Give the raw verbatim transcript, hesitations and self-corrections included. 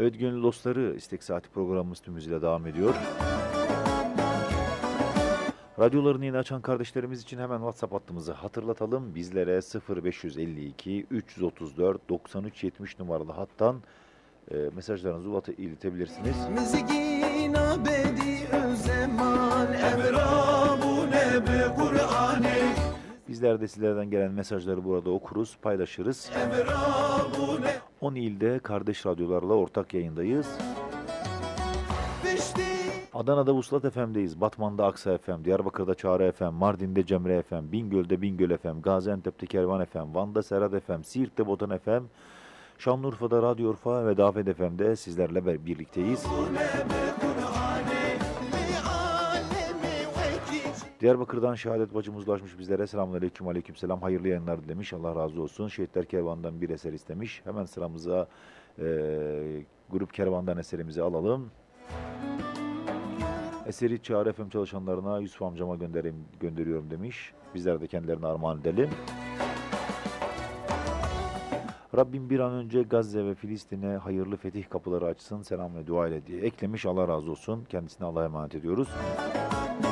Evet gönül dostları, İstek Saati programımız tüm hızıyla devam ediyor. Radyolarını yeni açan kardeşlerimiz için hemen WhatsApp hattımızı hatırlatalım. Bizlere sıfır beş yüz elli iki üç yüz otuz dört doksan üç yetmiş numaralı hattan e, mesajlarınızı ulata- iletebilirsiniz. Bizler de sizlerden gelen mesajları burada okuruz, paylaşırız. on ilde kardeş radyolarla ortak yayındayız. Adana'da Vuslat F M'deyiz, Batman'da Aksa F M, Diyarbakır'da Çağrı F M, Mardin'de Cemre F M, Bingöl'de Bingöl F M, Gaziantep'te Kervan F M, Van'da Serhat F M, Siirt'te Botan F M, Şanlıurfa'da Radyo Urfa ve Dafet F M'de sizlerle ber- birlikteyiz. Diyarbakır'dan Şehadet bacımız ulaşmış bizlere. Selamünaleyküm, aleykümselam, hayırlı yayınlar demiş. Allah razı olsun. Şehitler Kervan'dan bir eser istemiş. Hemen sıramıza e, Grup Kervan'dan eserimizi alalım. Eseri Çağrı F M çalışanlarına Yusuf amcama göndereyim, gönderiyorum demiş. Bizler de kendilerine armağan edelim. Rabbim bir an önce Gazze ve Filistin'e hayırlı fetih kapıları açsın, selam ve dua ile diye eklemiş. Allah razı olsun. Kendisine Allah'a emanet ediyoruz.